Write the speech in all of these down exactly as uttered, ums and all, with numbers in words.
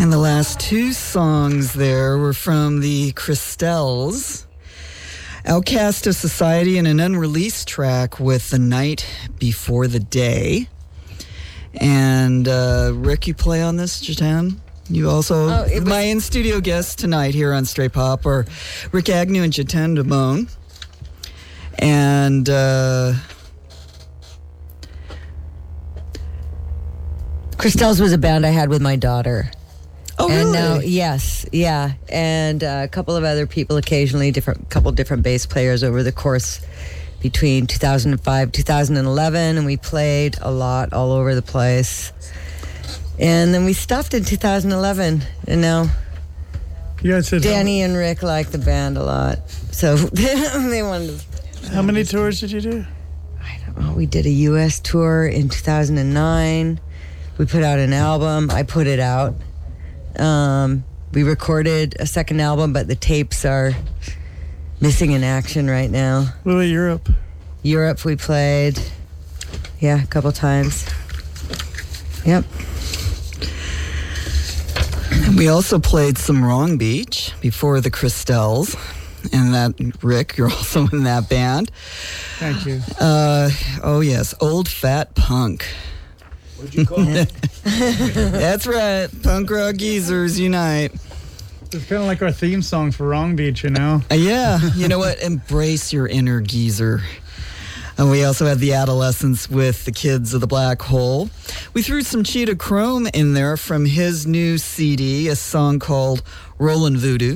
And the last two songs there were from the Crystals. Outcast of Society and an unreleased track with The Night Before the Day. And uh, Rick, you play on this, Jatan? You also, oh, was- my in-studio guests tonight here on Stray Pop are Rick Agnew and Jatan Damone. And uh, Crystals was a band I had with my daughter. oh, And really? now, yes, yeah, and uh, a couple of other people occasionally, different couple different bass players over the course between two thousand five, two thousand eleven, and we played a lot all over the place. And then we stopped in two thousand eleven, and now You guys said Danny and Rick like the band a lot, so they wanted to. How many tours did you do? I don't know. We did a U S tour in two thousand nine. We put out an album. I put it out. Um, we recorded a second album, but the tapes are missing in action right now. What about Europe? Europe, we played. Yeah, a couple times. Yep. We also played some Wrong Beach before the Crystals. And that, Rick, you're also in that band. Thank you. Uh, oh, yes, Old Fat Punk. What'd you call it? That's right, Punk Rock Geezers Unite. It's kind of like our theme song for Wrong Beach, you know? Uh, yeah, you know what? Embrace your inner geezer. And we also had the Adolescents with the Kids of the Black Hole. We threw some Cheetah Chrome in there from his new C D, a song called Rollin' Voodoo.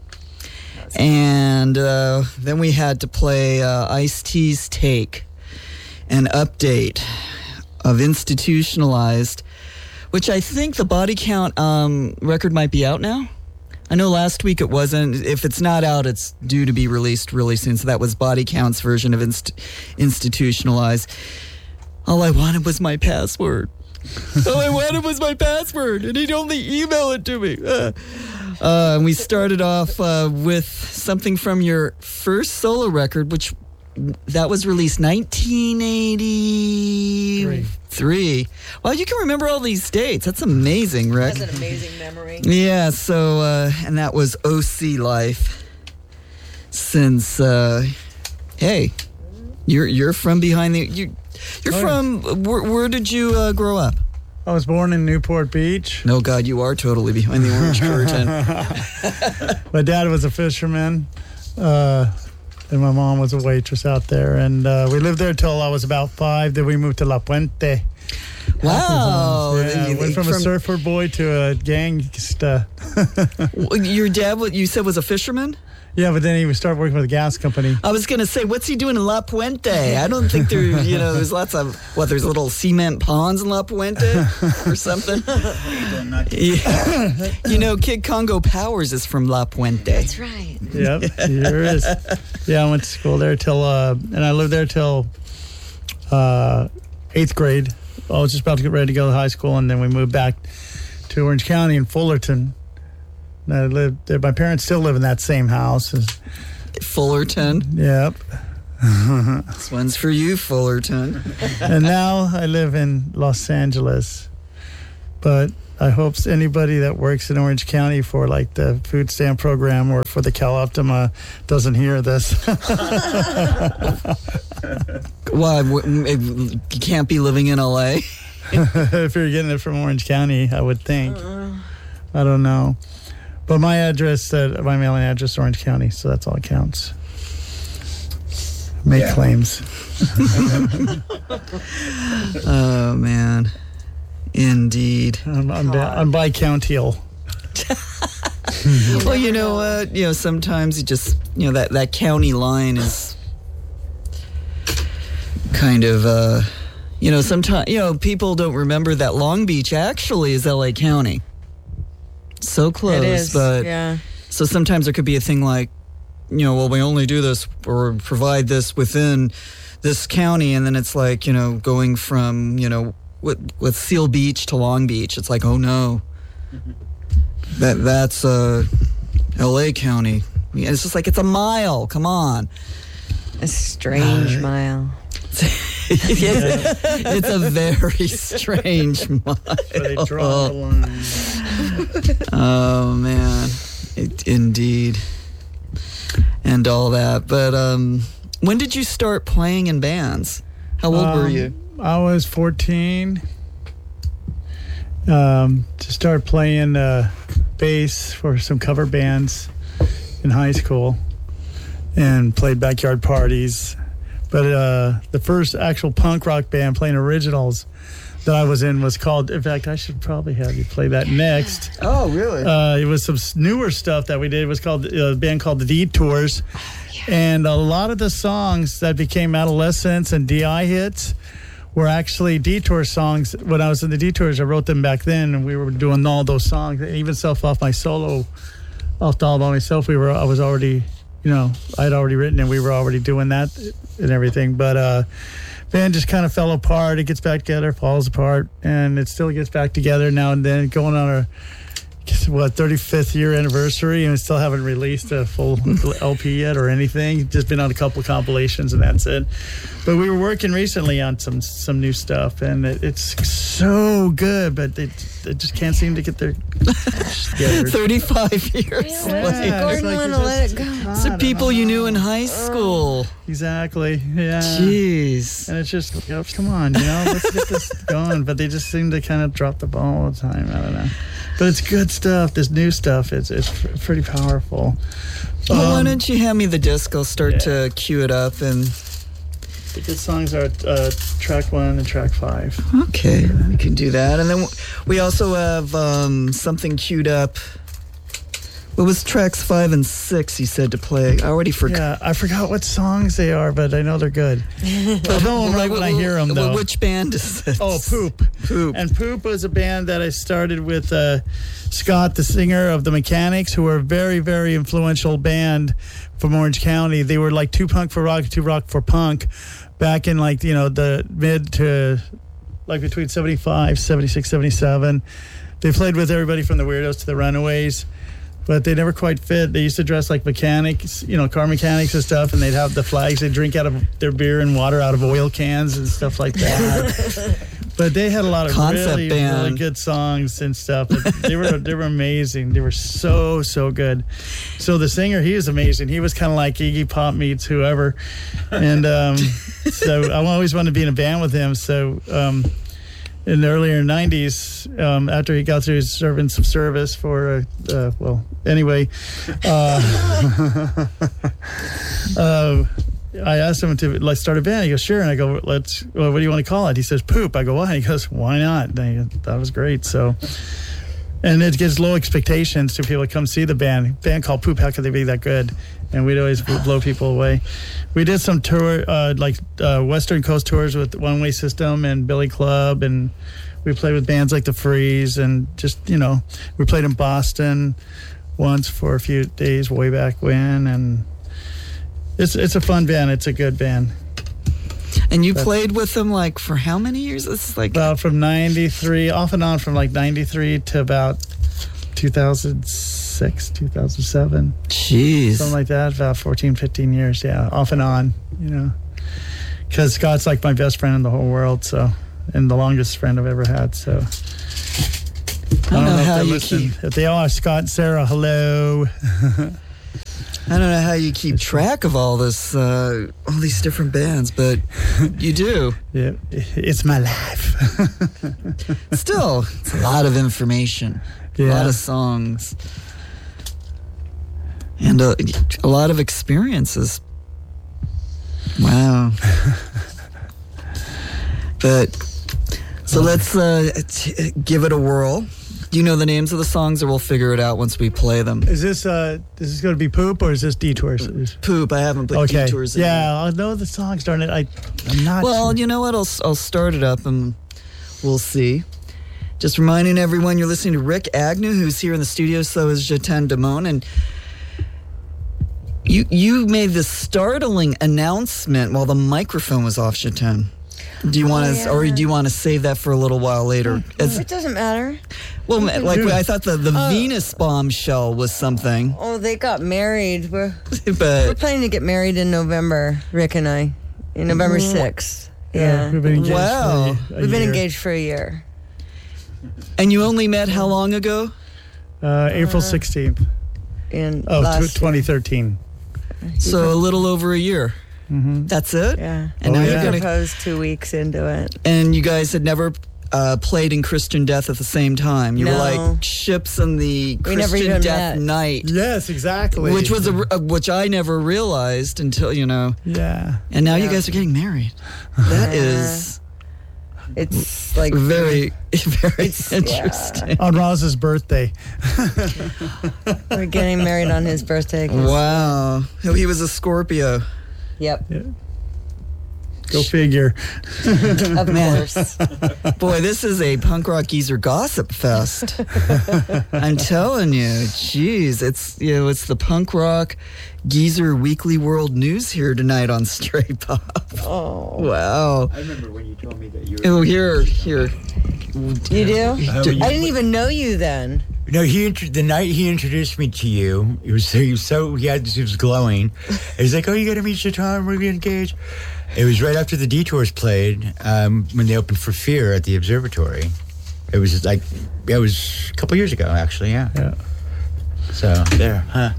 And uh, then we had to play uh, Ice-T's Take, an update of Institutionalized, which I think the Body Count um, record might be out now. I know last week it wasn't. If it's not out, it's due to be released really soon. So that was Body Count's version of inst- Institutionalized. All I wanted was my password. All I wanted was my password, and he'd only email it to me. Uh, uh, and we started off uh, with something from your first solo record, which that was released nineteen eighty-three. Well, you can remember all these dates. That's amazing, Rick. That's an amazing memory. Yeah, so, uh, and that was O C Life. Since, uh, hey, you're you're from behind the, you, you're Oh, from, where, where did you uh, grow up? I was born in Newport Beach. No, God, you are totally behind the orange curtain. My dad was a fisherman, uh, and my mom was a waitress out there. And uh, we lived there till I was about five. Then we moved to La Puente. Wow. Yeah, You- went from, a from- surfer boy to a gangsta. Your dad, what you said, was a fisherman? Yeah, but then he would start working with a gas company. I was going to say, what's he doing in La Puente? I don't think there, you know, there's lots of, what, there's little cement ponds in La Puente or something? Yeah. You know, Kid Congo Powers is from La Puente. That's right. Yep, here is. Yeah, I went to school there till, uh, and I lived there till uh, eighth grade. I was just about to get ready to go to high school, and then we moved back to Orange County in Fullerton. And I lived there. My parents still live in that same house. Fullerton. Yep. This one's for you, Fullerton. And now I live in Los Angeles. But I hope anybody that works in Orange County for like the food stamp program or for the Cal Optima doesn't hear this. Why? w- You can't be living in L A? If you're getting it from Orange County, I would think. I don't know. But my address, uh, my mailing address, Orange County, so that's all that counts. Make Yeah. claims. Oh, man. Indeed. I'm, I'm, da- I'm bi-countial. Well, you know what? You know, sometimes you just, you know, that, that county line is kind of, uh, you know, sometimes, you know, people don't remember that Long Beach actually is L A County. So close, It is, but yeah. so sometimes there could be a thing like, you know, well, we only do this or provide this within this county, and then it's like, you know, going from, you know, with, with Seal Beach to Long Beach, it's like, oh no, that that's uh, L A County. Yeah, it's just like, it's a mile. Come on. A strange mile. It's a very strange mile. Where they draw the line. Oh man, it, indeed, and all that. But um, when did you start playing in bands? How old were Um, you? I was fourteen. Um, to start playing uh, bass for some cover bands in high school, and played backyard parties. But uh, the first actual punk rock band playing originals that I was in was called, in fact, I should probably have you play that next. Oh, really? Uh, it was some s- newer stuff that we did. It was called uh, a band called the Detours. And a lot of the songs that became Adolescents and D I hits were actually Detour songs. When I was in the Detours, I wrote them back then, and we were doing all those songs. And even self off my solo, off all by myself, we were. I was already, you know, I'd already written, and we were already doing that and everything. But uh, band just kind of fell apart. It gets back together, falls apart, and it still gets back together now and then. Going on our what thirty-fifth year anniversary, and we still haven't released a full L P yet or anything. Just been on a couple of compilations, and that's it. But we were working recently on some some new stuff, and it, it's so good, but they, they just can't seem to get their together. thirty-five years Yeah, later. it's Gordon like wanna you let just- it go. God, It's the I people don't you knew know. in high school. Exactly. Yeah. Jeez. And it's just, you know, come on, you know, let's get this going. But they just seem to kind of drop the ball all the time. I don't know. But it's good stuff. This new stuff, it's it's pr- pretty powerful. Well, why Um, don't you hand me the disc? I'll start yeah. to cue it up. And The good songs are uh, track one and track five. okay, we can do that. And then we also have um, something queued up. What was tracks five and six? You said to play. I already forgot. Yeah, I forgot what songs they are, but I know they're good. I'll know them right when I hear them, though. Which band is it? Oh, Poop. Poop. And Poop was a band that I started with uh, Scott, the singer of The Mechanics, who were a very, very influential band from Orange County. They were like two punk for rock, two rock for punk back in like, you know, the mid to like between seventy-five, seventy-six, seventy-seven. They played with everybody from the Weirdos to the Runaways. But they never quite fit. They used to dress like mechanics, you know, car mechanics and stuff, and they'd have the flags. They'd drink out of their beer and water out of oil cans and stuff like that. But they had a lot of Concept really, band. really good songs and stuff. But they were they were amazing. They were so, so good. So the singer, he was amazing. He was kind of like Iggy Pop meets whoever. And um, so I always wanted to be in a band with him. So... Um, in the earlier nineties, um, after he got through serving some service for, uh, uh, well, anyway, uh, uh, I asked him to like start a band. He goes, sure. And I go, let's, well, what do you want to call it? He says, Poop. I go, why? He goes, why not? And I, that was great. So, and it gives low expectations to people that come see the band. A band called Poop, how could they be that good? And we'd always blow people away. We did some tour, uh, like uh, Western Coast tours with One Way System and Billy Club, and we played with bands like The Freeze, and just, you know, we played in Boston once for a few days way back when, and it's it's a fun band. It's a good band. And you That's- played with them like for how many years? This is like About from ninety-three, off and on from like ninety-three to about two thousand six, two thousand seven. jeez. Something like that, about fourteen, fifteen years, yeah, off and on, you know. Because Scott's like my best friend in the whole world, so, and the longest friend I've ever had, so. I don't know if how they're you listening. keep. If they are, Scott and Sarah, hello. I don't know how you keep track of all this, uh, all these different bands, but you do. Yeah, it's my life. Still, it's a lot of information, a Yeah. lot of songs, and a, a lot of experiences. Wow. But so let's uh, t- give it a whirl. Do you know the names of the songs, or we'll figure it out once we play them? Is this uh, is this going to be Poop or is this Detours? Poop. I haven't put Okay. Detours in. Yeah, I know the songs, darn it. I, I'm not Well, sure. you know what? I'll I'll start it up and we'll see. Just reminding everyone, you're listening to Rick Agnew, who's here in the studio. So is Jatan Damone, and you you made this startling announcement while the microphone was off, Jatan. Do you want to, yeah. or do you want to save that for a little while later? As- It doesn't matter. well, like do. I thought the the Oh. Venus bombshell was something, Oh, they got married. We're, we're but planning to get married in November, Rick and I, in November sixth. Yeah. we've been engaged Wow. for a, a We've been year. engaged for a year. And you only met how long ago? Uh, April sixteenth In of last tw- twenty thirteen. So a little over a year. Mm-hmm. That's it? Yeah. And Oh, now He yeah. you're gonna, proposed two weeks into it. and you guys had never uh, played in Christian Death at the same time. You were No. like ships in the We never Christian even Death met. night. Yes, exactly. Which was a, a which I never realized until, you know, yeah. and now you Yeah. guys are getting married. That Yeah. is It's like very, very It's- interesting. On Roz's birthday. we're getting married on his birthday. 'cause- Wow. He was a Scorpio. Yep. Go figure. Of course. Boy, this is a punk rock geezer gossip fest. I'm telling you, jeez, it's you know, it's the punk rock geezer weekly world news here tonight on Stray Pop. Oh. Wow. I remember when you told me that you were. Oh, here, here. You do? Uh, I when you- didn't even know you then. No, he intro- the night he introduced me to you, he was so he was, so, he, had, he was glowing. He's like, "Oh, you got to meet your Tom. We're gonna engage." It was right after the Detours played um, when they opened for Fear at the Observatory. It was like it was a couple years ago, actually. Yeah. Yeah. So there, huh?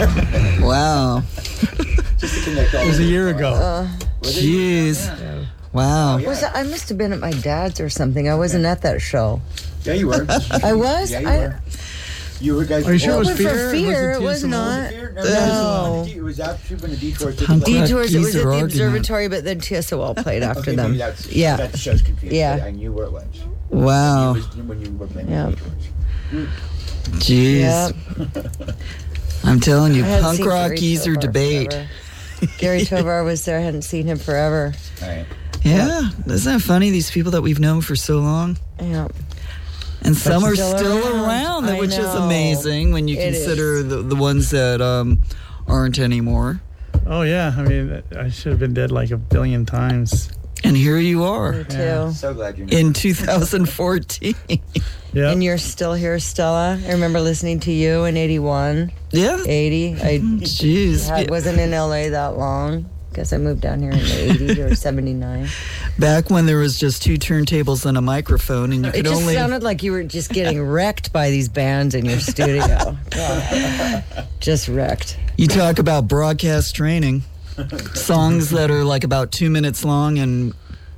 Wow. Just to connect all It was a year ago. Uh, Jeez. Wow. Yeah. Was I, I must have been at my dad's or something. I wasn't at that show. Yeah, you were. I was? Yeah, you I- were. You were guys. Are you sure it was Well, for Fear? Fear, it Was was it not. Fear? No. No, it was after when the Detours took Punk place. rock Detours, it was geezer at the argument. observatory, but then T S O L played after Okay, them. maybe that's, Yeah. That show's confused. Yeah. I knew where it was. Wow. It was when you were playing Yeah. the Detours. Jeez. Yep. I'm telling you, I hadn't punk seen rock Gary geezer Tovar debate. forever. Gary Tovar was there. I hadn't seen him forever. All right. Yeah. Isn't that funny? These people that we've known for so long. Yeah. And some are still still around. around, I which is know. amazing when you It consider is. the, the ones that um, aren't anymore. Oh, yeah. I mean, I should have been dead like a billion times. And here you are Me too. Yeah. So glad you're. in two thousand fourteen. Yeah. And you're still here, Stella. I remember listening to you in eighty-one, Yeah. eighty. I Jeez. I wasn't in L A that long. Guess I moved down here in the eighties or seventy-nine. Back when there was just two turntables and a microphone, and you It could just only. sounded like you were just getting wrecked by these bands in your studio. God. Just wrecked. You talk about broadcast training. Songs that are like about two minutes long and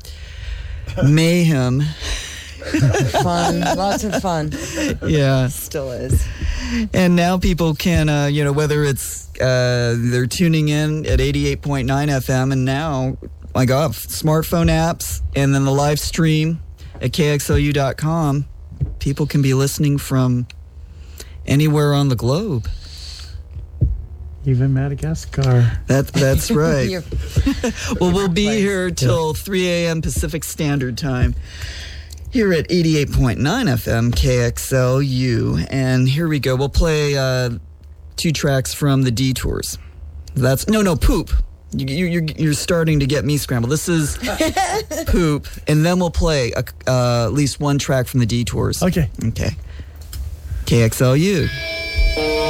mayhem. Fun. Lots of fun. Yeah. Still is. And now people can, uh, you know, whether it's uh, they're tuning in at eighty-eight point nine F M, and now, my God, smartphone apps, and then the live stream at K X L U dot com, people can be listening from anywhere on the globe. Even Madagascar. That That's right. You're- Well, we'll be here till three a.m. Pacific Standard Time here at eighty-eight point nine F M K X L U. And here we go. We'll play uh, two tracks from the Detours. That's no, no, Poop. You, you, you're, you're starting to get me scrambled. This is Poop. And then we'll play a, uh, at least one track from the Detours. Okay. Okay. K X L U.